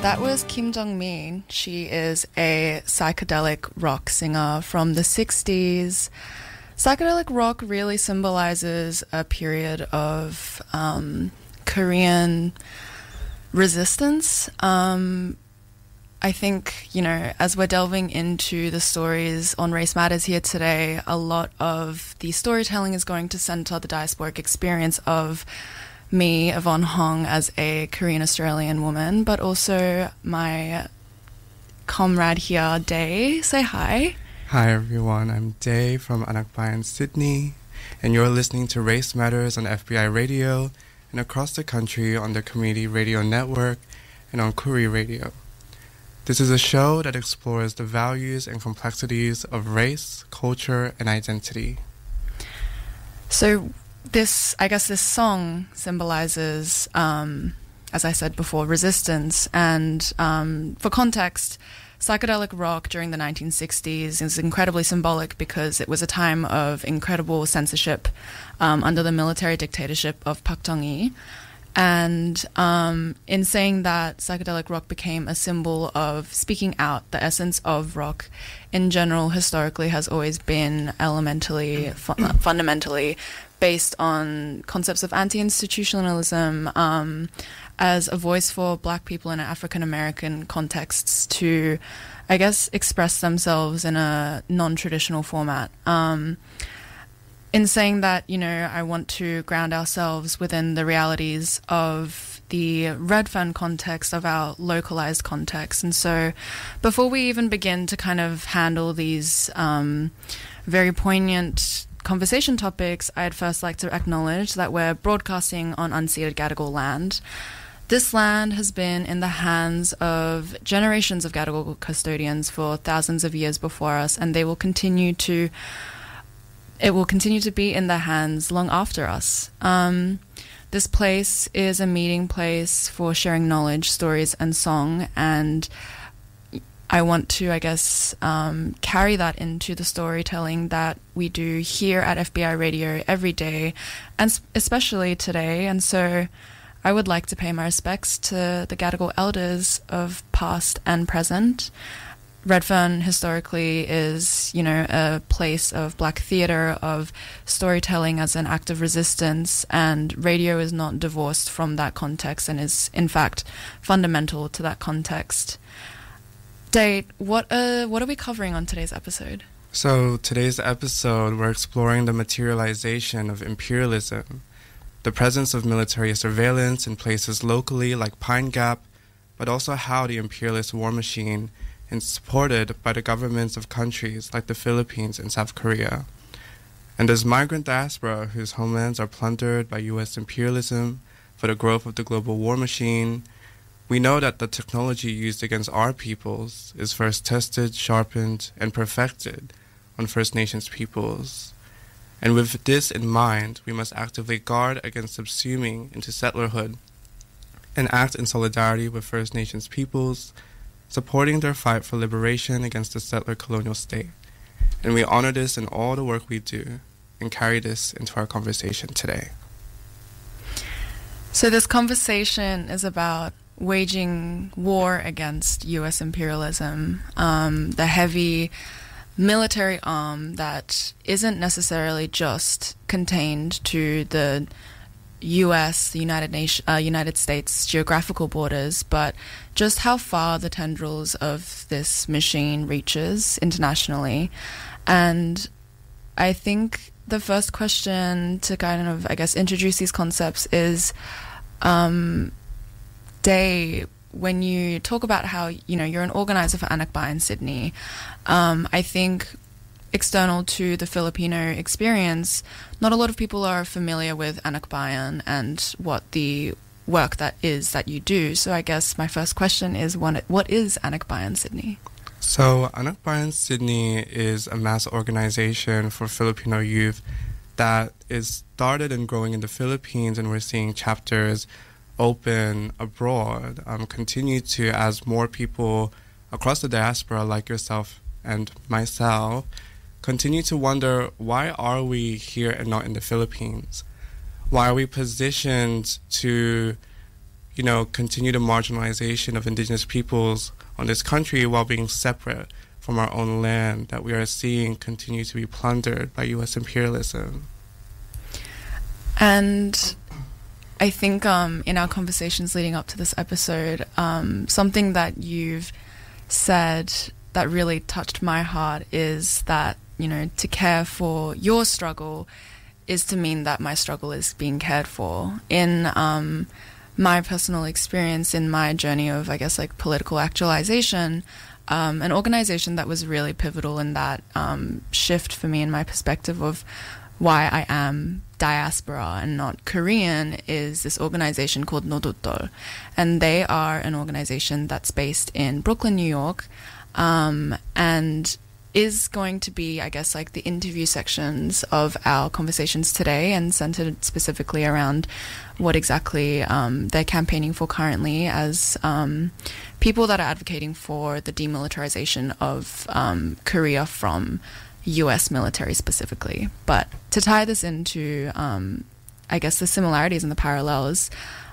That was Kim Jong-min. She is a psychedelic rock singer from the 60s. Psychedelic rock really symbolizes a period of Korean resistance. I think, as we're delving into the stories on Race Matters here today, a lot of the storytelling is going to center the diasporic experience of me, Yvonne Hong, as a Korean Australian woman, but also my comrade here, Day. Say hi. Hi everyone, I'm Day from Anak Bayan, Sydney, and you're listening to Race Matters on FBI Radio and across the country on the Community Radio Network and on Koori Radio. This is a show that explores the values and complexities of race, culture, and identity. So this song symbolizes, as I said before, resistance. And for context, psychedelic rock during the 1960s is incredibly symbolic because it was a time of incredible censorship under the military dictatorship of Park Chung-hee. And in saying that, psychedelic rock became a symbol of speaking out. The essence of rock in general historically has always been fundamentally based on concepts of anti-institutionalism as a voice for Black people in African-American contexts to, I guess, express themselves in a non-traditional format. In saying that, I want to ground ourselves within the realities of the Redfern context, of our localized context. And so before we even begin to kind of handle these very poignant conversation topics, I'd first like to acknowledge that we're broadcasting on unceded Gadigal land. This land has been in the hands of generations of Gadigal custodians for thousands of years before us, and it will continue to be in their hands long after us. This place is a meeting place for sharing knowledge, stories, and song, and I want to, carry that into the storytelling that we do here at FBI Radio every day, and especially today. And so I would like to pay my respects to the Gadigal elders of past and present. Redfern historically is, a place of Black theatre, of storytelling as an act of resistance, and radio is not divorced from that context and is, in fact, fundamental to that context. Date, what are we covering on today's episode? So today's episode, we're exploring the materialization of imperialism, the presence of military surveillance in places locally like Pine Gap, but also how the imperialist war machine is supported by the governments of countries like the Philippines and South Korea. And as migrant diaspora whose homelands are plundered by U.S. imperialism for the growth of the global war machine, we know that the technology used against our peoples is first tested, sharpened, and perfected on First Nations peoples. And with this in mind, we must actively guard against subsuming into settlerhood and act in solidarity with First Nations peoples, supporting their fight for liberation against the settler colonial state. And we honor this in all the work we do and carry this into our conversation today. So this conversation is about waging war against U.S. imperialism, the heavy military arm that isn't necessarily just contained to the U.S., the United States geographical borders, but just how far the tendrils of this machine reaches internationally. And I think the first question to kind of, introduce these concepts is, Day, when you talk about how, you're an organizer for Anak Bayan Sydney, I think external to the Filipino experience, not a lot of people are familiar with Anak Bayan and what the work that you do. So I guess my first question is, what is Anak Bayan Sydney? So Anak Bayan Sydney is a mass organization for Filipino youth that is started and growing in the Philippines, and we're seeing chapters open abroad, continue to, as more people across the diaspora like yourself and myself continue to wonder, why are we here and not in the Philippines? Why are we positioned to continue the marginalization of indigenous peoples on this country while being separate from our own land that we are seeing continue to be plundered by U.S. imperialism. And I think in our conversations leading up to this episode, something that you've said that really touched my heart is that, to care for your struggle is to mean that my struggle is being cared for. In my personal experience, in my journey of, I guess, like political actualization, an organization that was really pivotal in that shift for me in my perspective of why I am diaspora and not Korean is this organization called Nodutdol. And they are an organization that's based in Brooklyn, New York, and is going to be, I guess, like the interview sections of our conversations today, and centered specifically around what exactly they're campaigning for currently as people that are advocating for the demilitarization of Korea from US military specifically. But to tie this into, I guess, the similarities and the parallels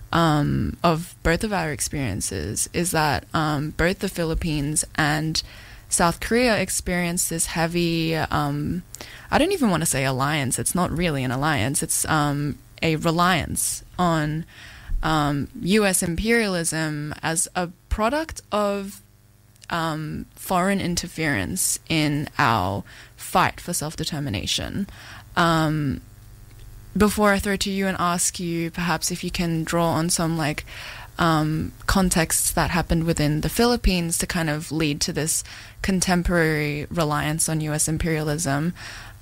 of both of our experiences is that both the Philippines and South Korea experienced this heavy, I don't even want to say alliance, it's not really an alliance, it's a reliance on US imperialism as a product of foreign interference in our fight for self-determination. Before I throw to you and ask you perhaps if you can draw on some contexts that happened within the Philippines to kind of lead to this contemporary reliance on US imperialism.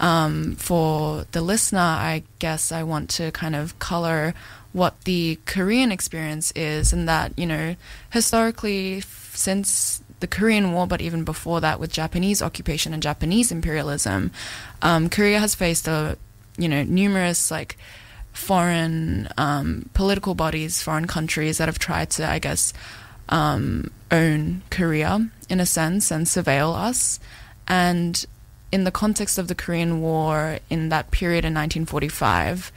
For the listener, I guess I want to kind of color what the Korean experience is, and that, historically, since the Korean War, but even before that with Japanese occupation and Japanese imperialism, Korea has faced numerous foreign political bodies, foreign countries that have tried to, I guess, own Korea in a sense and surveil us. And in the context of the Korean War, in that period in 1945,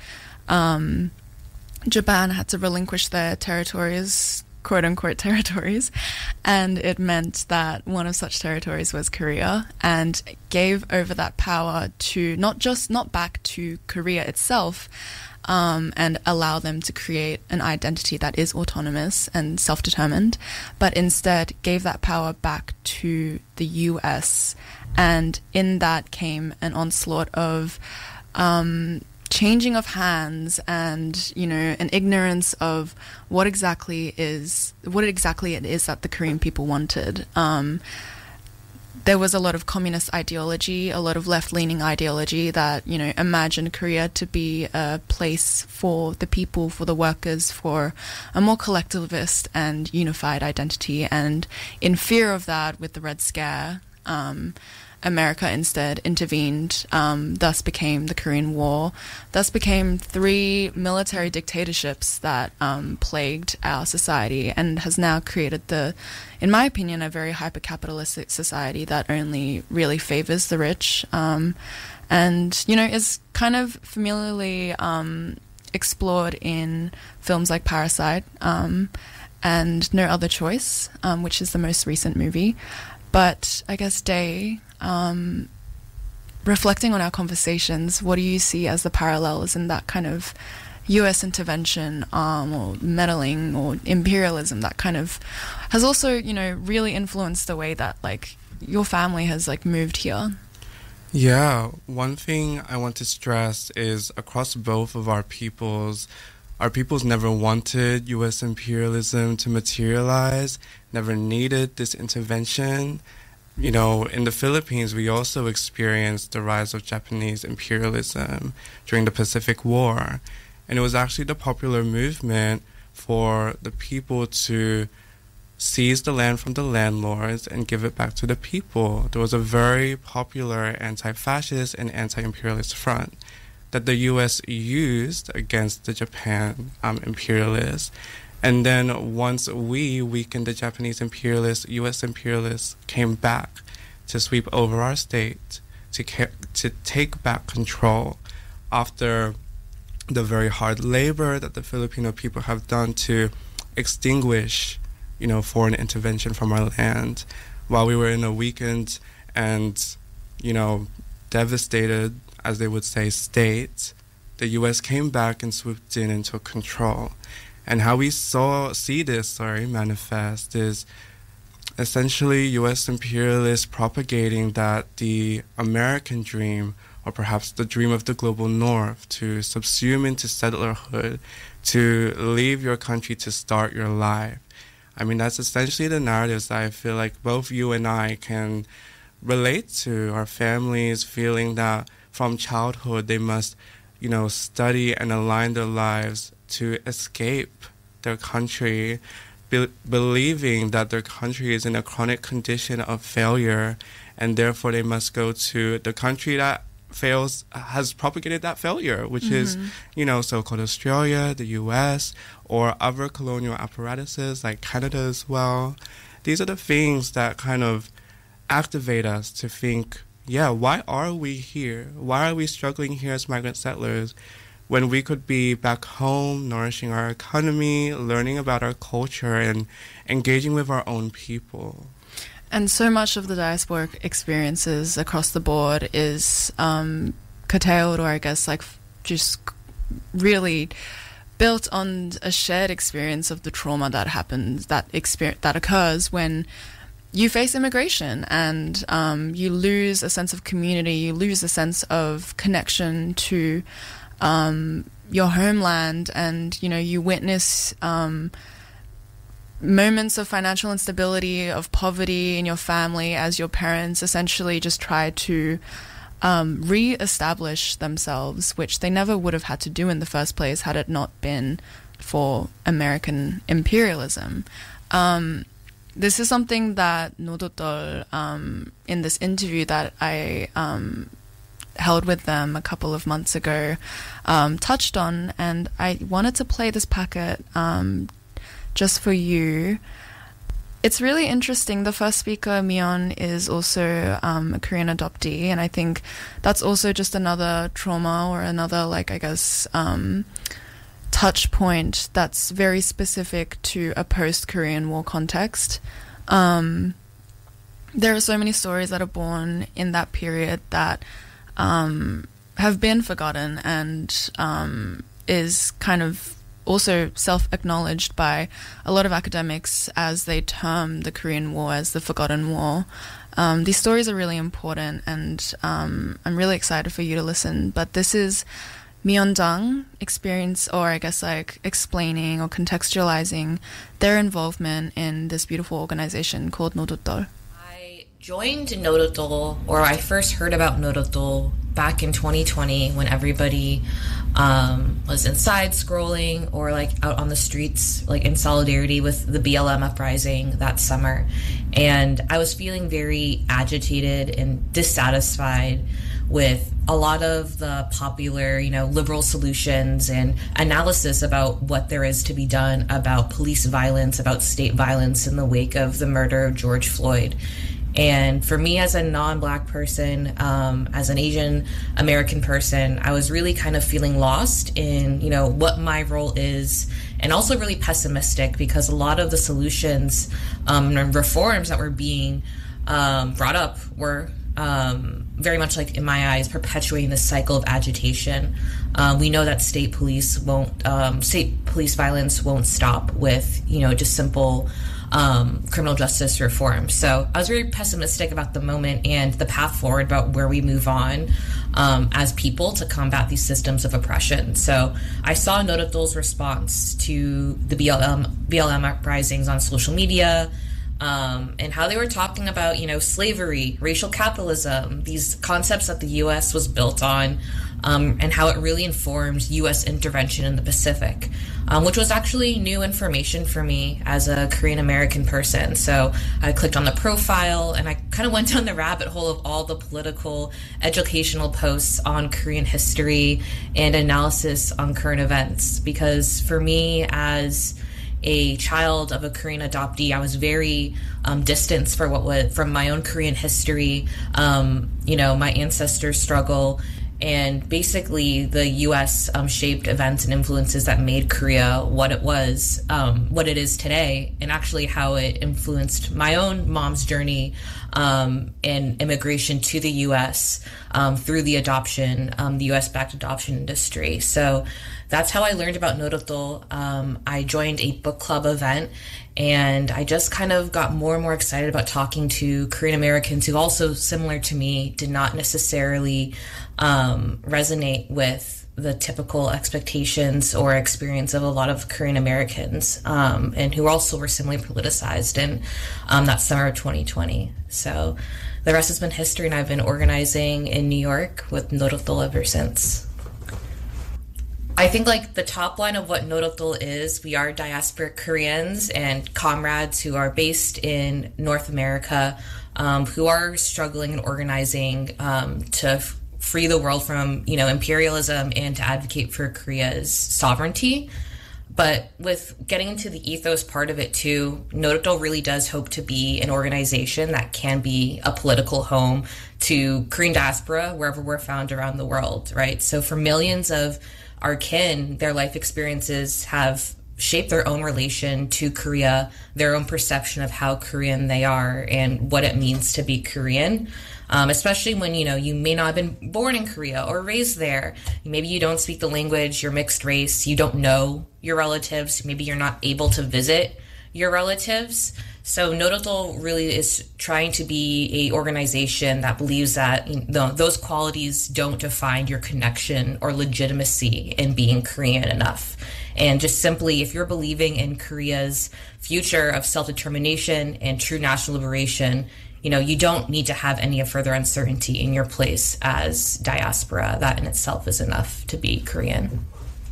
Japan had to relinquish their territories, quote-unquote territories, and it meant that one of such territories was Korea, and gave over that power to not back to Korea itself, and allow them to create an identity that is autonomous and self-determined, but instead gave that power back to the US. And in that came an onslaught of changing of hands and, an ignorance of what exactly it is that the Korean people wanted. There was a lot of communist ideology, a lot of left-leaning ideology that, imagined Korea to be a place for the people, for the workers, for a more collectivist and unified identity. And in fear of that, with the Red Scare, America instead intervened, thus became the Korean War, thus became 3 military dictatorships that plagued our society, and has now created in my opinion, a very hyper-capitalistic society that only really favors the rich, and, is kind of familiarly explored in films like Parasite, and No Other Choice, which is the most recent movie. But I guess, Day, reflecting on our conversations, what do you see as the parallels in that kind of US intervention or meddling or imperialism that kind of has also, really influenced the way that your family has moved here? Yeah, one thing I want to stress is across both of our peoples never wanted U.S. imperialism to materialize, never needed this intervention. In the Philippines, we also experienced the rise of Japanese imperialism during the Pacific War. And it was actually the popular movement for the people to seize the land from the landlords and give it back to the people. There was a very popular anti-fascist and anti-imperialist front that the U.S. used against the Japan imperialists. And then once we weakened the Japanese imperialists, U.S. imperialists came back to sweep over our state, to take back control after the very hard labor that the Filipino people have done to extinguish, foreign intervention from our land. While we were in a weakened and, devastated, as they would say, state, the U.S. came back and swooped in and took control. And how we see this manifest is essentially U.S. imperialists propagating that the American dream, or perhaps the dream of the global north, to subsume into settlerhood, to leave your country to start your life. I mean, that's essentially the narratives that I feel like both you and I can relate to. Our families feeling that from childhood they must, study and align their lives to escape their country, believing that their country is in a chronic condition of failure, and therefore they must go to the country that has propagated that failure, which is, so-called Australia, the U.S., or other colonial apparatuses like Canada as well. These are the things that kind of activate us to think, why are we here? Why are we struggling here as migrant settlers when we could be back home, nourishing our economy, learning about our culture, and engaging with our own people? And so much of the diasporic experiences across the board is curtailed, or I guess just really built on a shared experience of the trauma that happens, that occurs when you face immigration, and you lose a sense of community, you lose a sense of connection to your homeland, and you witness moments of financial instability, of poverty in your family, as your parents essentially just try to re-establish themselves, which they never would have had to do in the first place had it not been for American imperialism. This is something that Nodotol, in this interview that I held with them a couple of months ago, touched on, and I wanted to play this packet just for you. It's really interesting. The first speaker, Myeon, is also a Korean adoptee, and I think that's also just another trauma, or another, touch point that's very specific to a post-Korean War context. There are so many stories that are born in that period that have been forgotten, and is kind of also self-acknowledged by a lot of academics as they term the Korean War as the Forgotten War. These stories are really important, and I'm really excited for you to listen. But this is Myeon experience, or I guess explaining or contextualizing their involvement in this beautiful organization called Nodotol. I joined Nodotol, or I first heard about Nodotol back in 2020 when everybody was inside scrolling, or out on the streets, in solidarity with the BLM uprising that summer. And I was feeling very agitated and dissatisfied with a lot of the popular, liberal solutions and analysis about what there is to be done about police violence, about state violence in the wake of the murder of George Floyd. And for me, as a non-Black person, as an Asian American person, I was really kind of feeling lost in, what my role is, and also really pessimistic because a lot of the solutions and reforms that were being brought up were very much, in my eyes, perpetuating this cycle of agitation. We know that state police violence won't stop with, just simple criminal justice reform. So I was very pessimistic about the moment and the path forward about where we move on as people to combat these systems of oppression. So I saw Nodotol's response to the BLM uprisings on social media, and how they were talking about, slavery, racial capitalism, these concepts that the U.S. was built on, and how it really informed U.S. intervention in the Pacific, which was actually new information for me as a Korean American person. So I clicked on the profile, and I kind of went down the rabbit hole of all the political, educational posts on Korean history and analysis on current events, because for me, as a child of a Korean adoptee, I was very distanced from my own Korean history, my ancestors' struggle, And basically, the U.S. Shaped events and influences that made Korea what it was, what it is today, and actually how it influenced my own mom's journey and immigration to the U.S. Through the adoption, the U.S.-backed adoption industry. So that's how I learned about Norodol. I joined a book club event, and I just kind of got more and more excited about talking to Korean Americans who also, similar to me, did not necessarily resonate with the typical expectations or experience of a lot of Korean Americans, and who also were similarly politicized in that summer of 2020. So the rest has been history, and I've been organizing in New York with Norodol ever since. I think like the top line of what Norodol is, we are diasporic Koreans and comrades who are based in North America, who are struggling and organizing to free the world from, imperialism and to advocate for Korea's sovereignty. But with getting into the ethos part of it too, Norodol really does hope to be an organization that can be a political home to Korean diaspora wherever we're found around the world, right? So for millions of our kin, their life experiences have shaped their own relation to Korea, their own perception of how Korean they are and what it means to be Korean. Especially when, you may not have been born in Korea or raised there. Maybe you don't speak the language, you're mixed race, you don't know your relatives, maybe you're not able to visit your relatives. So Norodol really is trying to be a organization that believes that those qualities don't define your connection or legitimacy in being Korean enough. And just simply, if you're believing in Korea's future of self-determination and true national liberation, you don't need to have any further uncertainty in your place as diaspora. That in itself is enough to be Korean.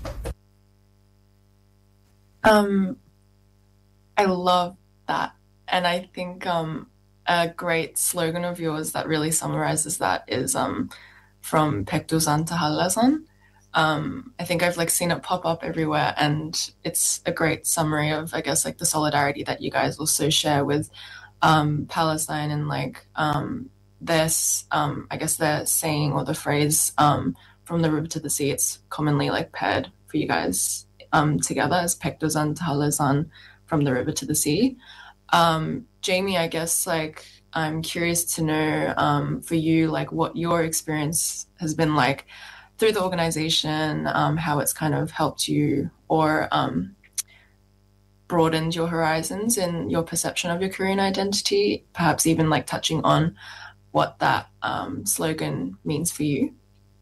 I love that. And I think a great slogan of yours that really summarizes that is from Baekdusan to Hallasan. I think I've seen it pop up everywhere, and it's a great summary of, I guess, the solidarity that you guys also share with Palestine, and this, I guess their saying or the phrase from the river to the sea, it's commonly paired for you guys together as Baekdusan to Hallasan, from the river to the sea. Jamie, I guess I'm curious to know for you what your experience has been through the organization, how it's kind of helped you or broadened your horizons in your perception of your Korean identity, perhaps even touching on what that slogan means for you.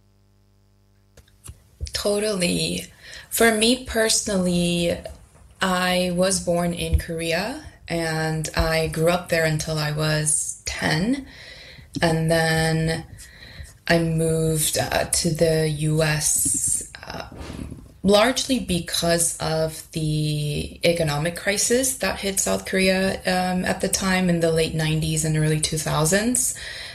Totally. For me personally, I was born in Korea and I grew up there until I was 10. And then I moved to the US largely because of the economic crisis that hit South Korea at the time in the late 90s and early 2000s.